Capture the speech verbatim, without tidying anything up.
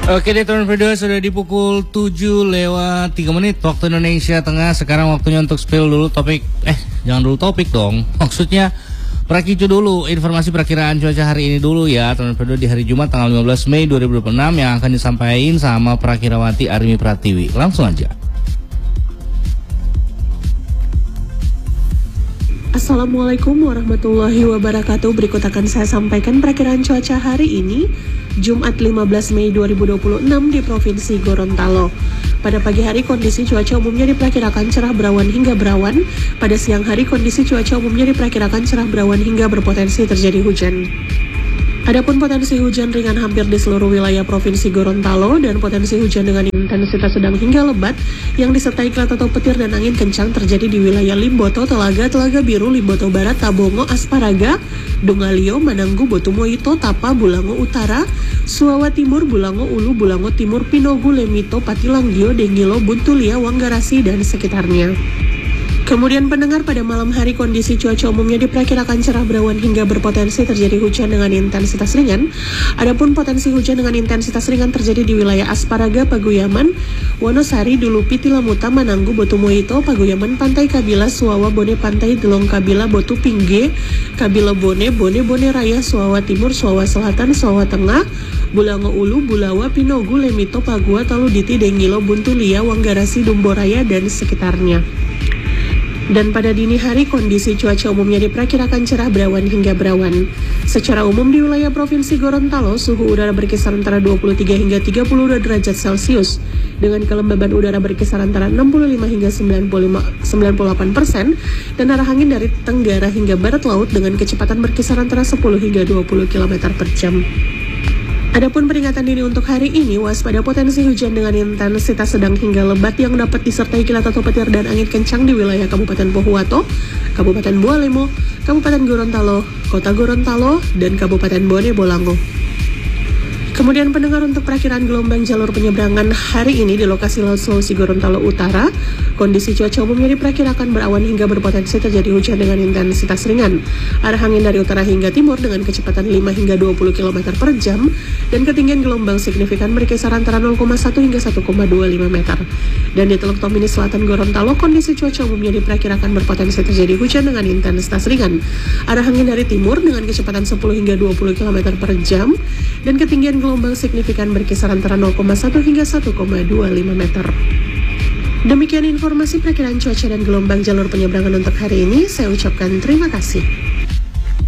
Oke deh teman berdua, sudah di pukul tujuh lewat tiga menit waktu Indonesia Tengah. Sekarang waktunya untuk spill dulu topik. Eh jangan dulu topik dong. Maksudnya Prakicu dulu, informasi perakiraan cuaca hari ini dulu ya teman berdua, di hari Jumat tanggal lima belas Mei dua ribu dua puluh enam yang akan disampaikan sama Prakirawati Arimi Pratiwi. Langsung aja. Assalamualaikum warahmatullahi wabarakatuh. Berikut akan saya sampaikan perakiraan cuaca hari ini Jumat lima belas Mei dua ribu dua puluh enam di Provinsi Gorontalo. Pada pagi hari kondisi cuaca umumnya diperkirakan cerah berawan hingga berawan. Pada siang hari kondisi cuaca umumnya diperkirakan cerah berawan hingga berpotensi terjadi hujan. Adapun potensi hujan ringan hampir di seluruh wilayah Provinsi Gorontalo dan potensi hujan dengan intensitas sedang hingga lebat yang disertai kilat atau petir dan angin kencang terjadi di wilayah Limboto, Telaga, Telaga Biru, Limboto Barat, Tabongo, Asparaga, Dongalio, Mananggu, Botumoito, Tapa, Bulango Utara, Suawa Timur, Bulango Ulu, Bulango Timur, Pinogu, Lemito, Patilanggio, Dengilo, Buntulia, Wanggarasi, dan sekitarnya. Kemudian pendengar, pada malam hari kondisi cuaca umumnya diperkirakan cerah berawan hingga berpotensi terjadi hujan dengan intensitas ringan. Adapun potensi hujan dengan intensitas ringan terjadi di wilayah Asparaga, Paguyaman, Wonosari, Dulupi, Tilamuta, Mananggu, Botumoito, Paguyaman, Pantai Kabila, Suawa, Bone, Pantai Delong Kabila, Botu Pingge, Kabila Bone, Bone, Bone Raya, Suawa Timur, Suawa Selatan, Suawa Tengah, Bulango Ulu, Bulawa, Pinogu, Lemito, Pagua, Taluditi, Dengilo, Buntulia, Wanggarasi, Dumboraya, dan sekitarnya. Dan pada dini hari kondisi cuaca umumnya diperkirakan cerah berawan hingga berawan. Secara umum di wilayah Provinsi Gorontalo, suhu udara berkisar antara dua puluh tiga hingga tiga puluh dua derajat Celcius dengan kelembaban udara berkisar antara enam puluh lima hingga sembilan puluh lima, sembilan puluh delapan persen dan arah angin dari tenggara hingga barat laut dengan kecepatan berkisar antara sepuluh hingga dua puluh kilometer per jam. Adapun peringatan dini untuk hari ini, waspada potensi hujan dengan intensitas sedang hingga lebat yang dapat disertai kilat atau petir dan angin kencang di wilayah Kabupaten Pohuwato, Kabupaten Bualemo, Kabupaten Gorontalo, Kota Gorontalo, dan Kabupaten Bone Bolango. Kemudian pendengar, untuk perakiraan gelombang jalur penyeberangan hari ini di lokasi Laut Sulawesi Gorontalo Utara, kondisi cuaca umumnya diperkirakan berawan hingga berpotensi terjadi hujan dengan intensitas ringan. Arah angin dari utara hingga timur dengan kecepatan lima hingga dua puluh kilometer per jam dan ketinggian gelombang signifikan berkisar antara nol koma satu hingga satu koma dua lima meter. Dan di Teluk Tomini Selatan Gorontalo, kondisi cuaca umumnya diperkirakan berpotensi terjadi hujan dengan intensitas ringan. Arah angin dari timur dengan kecepatan sepuluh hingga dua puluh kilometer per jam dan ketinggian gelombang signifikan berkisar antara nol koma satu hingga satu koma dua lima meter. Demikian informasi perakiraan cuaca dan gelombang jalur penyeberangan untuk hari ini. Saya ucapkan terima kasih.